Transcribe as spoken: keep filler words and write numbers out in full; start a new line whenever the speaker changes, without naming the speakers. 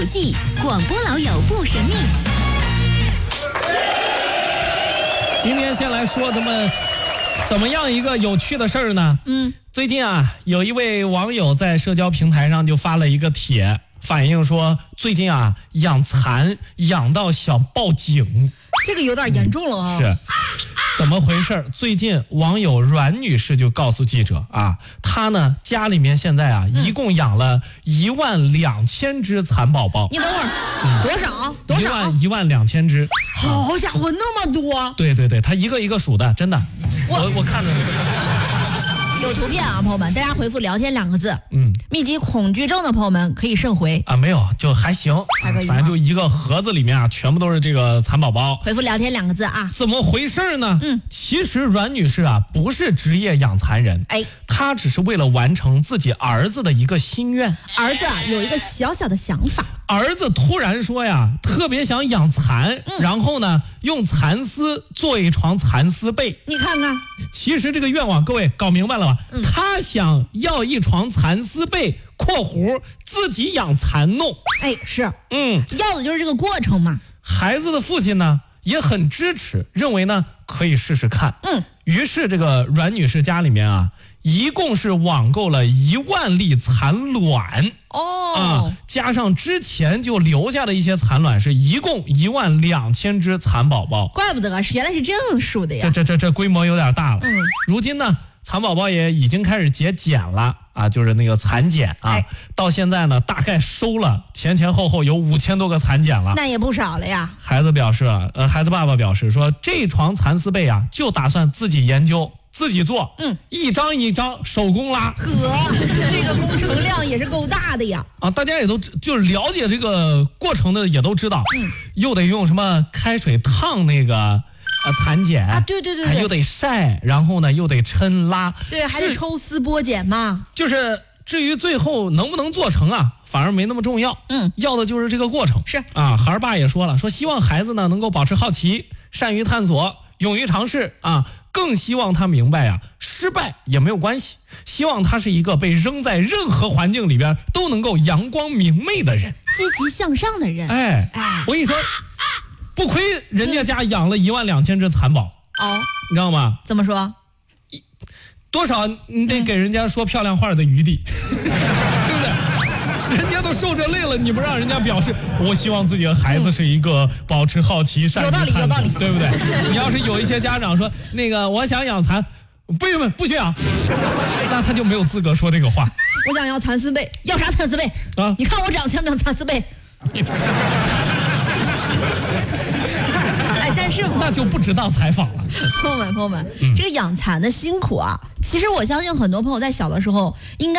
计，广播老友不神秘。
今天先来说咱们怎么样一个有趣的事儿呢？嗯，最近啊，有一位网友在社交平台上就发了一个帖，反映说最近啊养蚕养到想报警，
这个有点严重了啊。
是。怎么回事？最近网友阮女士就告诉记者啊，她呢家里面现在啊、嗯、一共养了一万两千只蚕宝宝。
你等会儿，嗯、多少？多少？
一万一万两千只。
好家伙，那么多！
对对对，她一个一个数的，真的。我我, 我看着。
有图片啊，朋友们，大家回复聊天两个字。嗯，密集恐惧症的朋友们可以慎回
啊，没有就还行，还可以，反正就一个盒子里面啊，全部都是这个蚕宝宝。
回复聊天两个字啊，
怎么回事呢？嗯，其实阮女士啊不是职业养蚕人，哎，她只是为了完成自己儿子的一个心愿。
儿子啊有一个小小的想法。
儿子突然说呀，特别想养蚕，嗯、然后呢，用蚕丝做一床蚕丝被。
你看看，
其实这个愿望，各位搞明白了吧？嗯、他想要一床蚕丝被（括弧自己养蚕弄）。
哎，是，嗯，要的就是这个过程嘛。
孩子的父亲呢也很支持，认为呢可以试试看。嗯，于是这个阮女士家里面啊，一共是网购了一万粒蚕卵。哦，啊，加上之前就留下的一些蚕卵，是一共一万两千只蚕宝宝。
怪不得原来是这样数的呀！
这这这这规模有点大了。嗯，如今呢，蚕宝宝也已经开始结茧了啊，就是那个蚕茧啊。哎、到现在呢，大概收了前前后后有五千多个蚕茧了，
那也不少了呀。
孩子表示，呃，孩子爸爸表示说，这床蚕丝被啊，就打算自己研究。自己做，嗯，一张一张手工拉，
呵，这个工程量也是够大的呀！
啊，大家也都就是了解这个过程的，也都知道，嗯，又得用什么开水烫那个呃蚕茧
啊，对对对对，
又得晒，然后呢又得抻拉，
对，还得抽丝剥茧嘛。
就是至于最后能不能做成啊，反而没那么重要，嗯，要的就是这个过程。
是
啊，孩儿爸也说了，说希望孩子呢能够保持好奇，善于探索，勇于尝试啊。更希望他明白啊，失败也没有关系。希望他是一个被扔在任何环境里边都能够阳光明媚的人，
积极向上的人。
哎哎，我跟你说，不亏人家家养了一万两千只蚕宝哦，你知道吗？
怎么说？
多少你得给人家说漂亮话的余地，嗯、对不对？人家都受着累了，你不让人家表示，我希望自己的孩子是一个保持好奇、善于探索，
有道理，
对不对？你要是有一些家长说，那个我想养蚕，不用不许养，那他就没有资格说这个话。
我想要蚕丝被，要啥蚕丝被啊？你看我长得像不像蚕丝被？哎，但是
那就不值当采访了。
朋友们，朋友们，嗯、这个养蚕的辛苦啊，其实我相信很多朋友在小的时候应该。